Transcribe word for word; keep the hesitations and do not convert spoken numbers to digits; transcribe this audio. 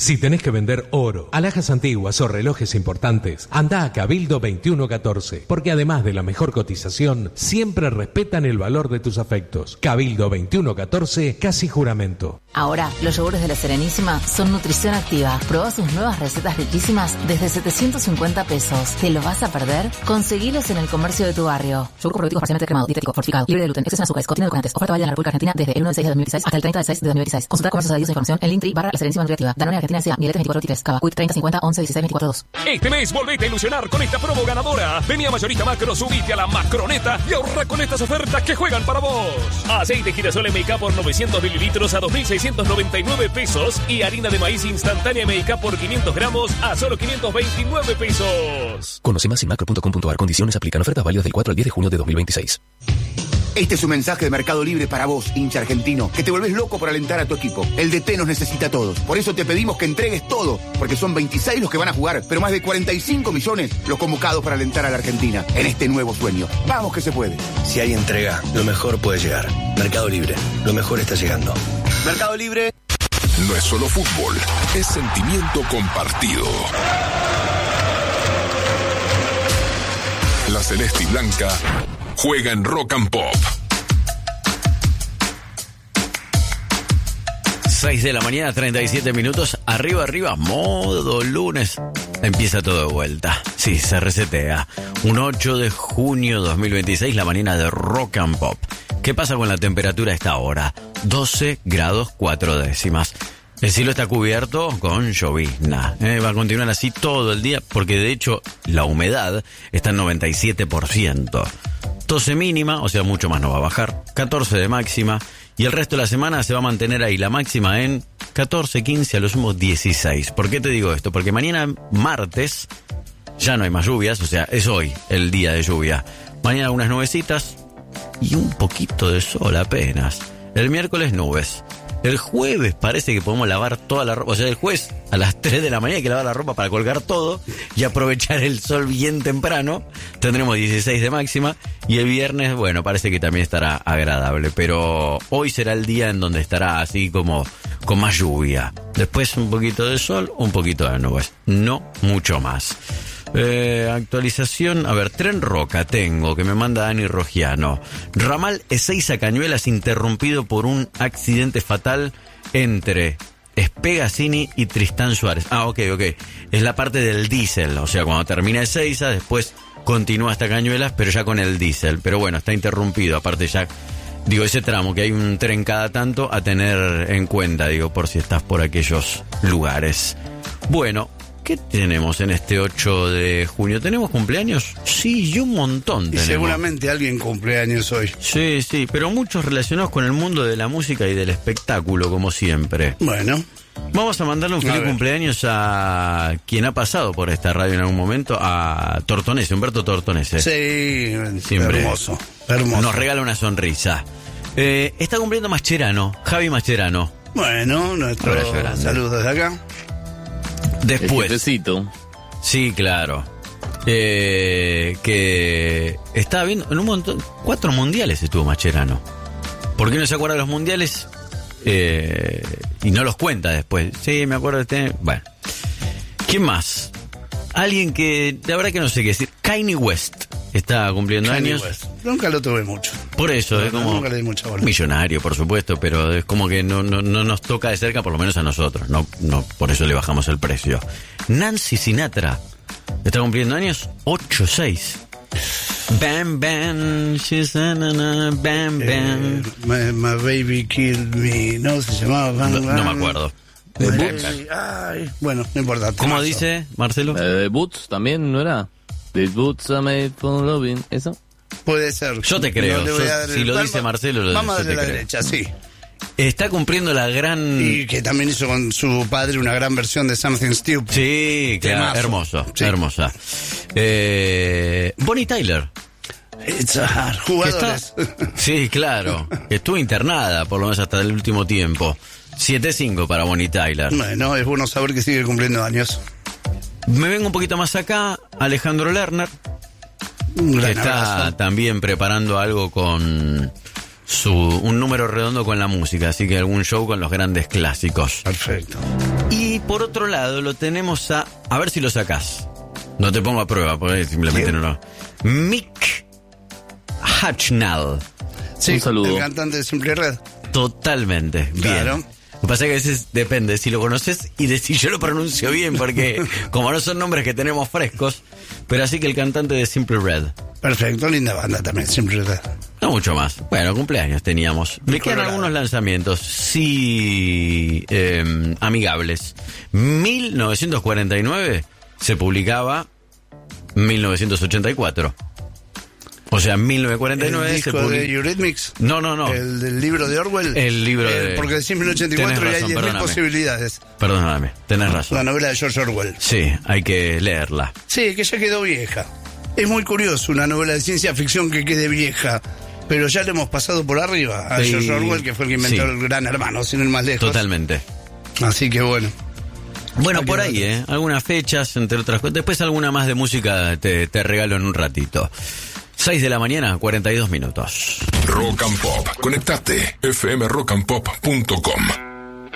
Si tenés que vender oro, alhajas antiguas o relojes importantes, anda a Cabildo veintiuno catorce, porque además de la mejor cotización, siempre respetan el valor de tus afectos. Cabildo veintiuno catorce, casi juramento. Ahora, los yogures de La Serenísima son nutrición activa. Probá sus nuevas recetas riquísimas desde setecientos cincuenta pesos. ¿Te los vas a perder? Conseguilos en el comercio de tu barrio. Yogur probiótico parcialmente cremado, dietético, fortificado, libre de gluten, exceso en azúcares, contiene edulcorantes. Oferta válida en la República Argentina desde el uno de seis de dos mil dieciséis hasta el treinta de seis de dos mil dieciséis. Consulta comercios adheridos a información en Linktree barra La Serenísima Nutriactiva. Danone Argentina S A, Mieletes veinticuatro veintitrés, Cava, Quick treinta cincuenta once dieciséis veinticuatro dos. Este mes volvete a ilusionar con esta promo ganadora. Vení a Mayorista Macro, subite a la Macroneta y ahorra con estas ofertas que juegan para vos. Aceite girasol M K por novecientos mililitros a dos mil seiscientos noventa y nueve pesos y harina de maíz instantánea M K por quinientos gramos a solo quinientos veintinueve pesos. Conoce más en macro punto com punto a r. Condiciones aplican. Ofertas válidas del cuatro al diez de junio de dos mil veintiséis. Este es un mensaje de Mercado Libre para vos, hincha argentino, que te volvés loco por alentar a tu equipo. El D T nos necesita a todos. Por eso te pedimos que entregues todo, porque son veintiséis los que van a jugar, pero más de cuarenta y cinco millones los convocados para alentar a la Argentina en este nuevo sueño. Vamos que se puede. Si hay entrega, lo mejor puede llegar. Mercado Libre, lo mejor está llegando. Mercado Libre. No es solo fútbol, es sentimiento compartido. La Celeste y Blanca juega en Rock and Pop. seis de la mañana, treinta y siete minutos. Arriba, arriba, modo lunes. Empieza todo de vuelta. Sí, se resetea. Un ocho de junio de dos mil veintiséis, la mañana de Rock and Pop. ¿Qué pasa con la temperatura a esta hora? doce grados cuatro décimas. El cielo está cubierto con llovizna. Eh, va a continuar así todo el día porque de hecho la humedad está en noventa y siete por ciento. doce mínima, o sea, mucho más no va a bajar. catorce de máxima. Y el resto de la semana se va a mantener ahí la máxima en catorce, quince, a lo sumo dieciséis. ¿Por qué te digo esto? Porque mañana martes ya no hay más lluvias, o sea, es hoy el día de lluvia. Mañana algunas nubecitas y un poquito de sol apenas. El miércoles nubes. El jueves parece que podemos lavar toda la ropa. O sea, el jueves a las tres de la mañana hay que lavar la ropa para colgar todo y aprovechar el sol bien temprano. Tendremos dieciséis de máxima. Y el viernes, bueno, parece que también estará agradable. Pero hoy será el día en donde estará así como con más lluvia. Después un poquito de sol, un poquito de nubes. No mucho más. Eh, actualización, a ver, Tren Roca tengo, que me manda Dani Rogiano. Ramal Ezeiza Cañuelas interrumpido por un accidente fatal entre Espegazzini y Tristán Suárez. Ah, ok, ok. Es la parte del diésel, o sea, cuando termina Ezeiza, después continúa hasta Cañuelas, pero ya con el diésel. Pero bueno, está interrumpido, aparte ya, digo, ese tramo, que hay un tren cada tanto a tener en cuenta, digo, por si estás por aquellos lugares. Bueno, ¿qué tenemos en este ocho de junio? ¿Tenemos cumpleaños? Sí, y un montón tenemos. Y seguramente alguien cumpleaños hoy. Sí, sí, pero muchos relacionados con el mundo de la música y del espectáculo, como siempre. Bueno. Vamos a mandarle un feliz cumpleaños a quien ha pasado por esta radio en algún momento, a Tortonese, Humberto Tortonese. Sí, siempre hermoso, hermoso. Nos regala una sonrisa. Eh, está cumpliendo Mascherano, Javi Mascherano. Bueno, nuestro saludo desde acá. Después. Sí, claro. Eh, que estaba viendo en un montón. Cuatro mundiales estuvo Mascherano. ¿Por qué no se acuerda de los mundiales? Eh, y no los cuenta después. Sí, me acuerdo de este. Bueno. ¿Quién más? Alguien que, la verdad que no sé qué decir. Kanye West está cumpliendo Kanye años. West. Nunca lo tuve mucho. Por eso, no, es como nunca le di mucha bola. Millonario, por supuesto, pero es como que no, no, no nos toca de cerca, por lo menos a nosotros. No, no, por eso le bajamos el precio. Nancy Sinatra está cumpliendo años. ocho seis. Bam, bam, she's na, na, na, bam, bam. Eh, my, my baby killed me. No, se llamaba Bam, no, Bam. no me acuerdo. My baby, ay, bueno, no importa. ¿Cómo dice, Marcelo? Eh, Boots también, ¿no era? The Boots are made for loving, ¿eso? Puede ser. Yo te creo. No le voy a dar Yo, si el... lo Vamos, dice Marcelo, lo vamos yo de te la creo. derecha, sí. Está cumpliendo la gran... Y que también hizo con su padre una gran versión de Something Stupid. Sí, claro, hermoso, sí. Hermosa. Eh, Bonnie Tyler. It's a hard. Jugadores. Está, sí, claro. Estuvo internada, por lo menos hasta el último tiempo. siete cinco para Bonnie Tyler. Bueno, es bueno saber que sigue cumpliendo años. Me vengo un poquito más acá. Alejandro Lerner. Que está abrazo. también preparando algo con su un número redondo con la música, así que algún show con los grandes clásicos. Perfecto. Y por otro lado lo tenemos a... A ver si lo sacás. No te pongo a prueba, porque simplemente ¿Quién? no lo... Mick Hucknall. Sí, Un saludo. el cantante de Simple Red. Totalmente, bien. Claro. Lo que pasa es que a veces depende si lo conoces y de si yo lo pronuncio bien, porque como no son nombres que tenemos frescos, pero así que el cantante de Simple Red. Perfecto, linda banda también, Simple Red. No mucho más. Bueno, cumpleaños teníamos. Me quedan Colorado. algunos lanzamientos, sí, eh, amigables. mil novecientos cuarenta y nueve se publicaba mil novecientos ochenta y cuatro. O sea, mil novecientos cuarenta y nueve ¿El se disco publicó... de Eurythmics? No, no, no. ¿El del libro de Orwell? El libro Eh, de... Porque decís mil ochenta y cuatro Tenés y hay razón, diez mil perdóname. posibilidades. Perdóname, tenés razón. La novela de George Orwell. Sí, hay que leerla. Sí, que ya quedó vieja. Es muy curioso una novela de ciencia ficción que quede vieja, pero ya le hemos pasado por arriba a Sí, George Orwell, que fue el que inventó sí. el Gran Hermano, sin ir más lejos. Totalmente. Así que bueno. Bueno, Hay por que ahí, ver. ¿eh? Algunas fechas, entre otras cosas. Después alguna más de música te, te regalo en un ratito. seis de la mañana, cuarenta y dos minutos. Rock and Pop. Conectate. f m rock and pop punto com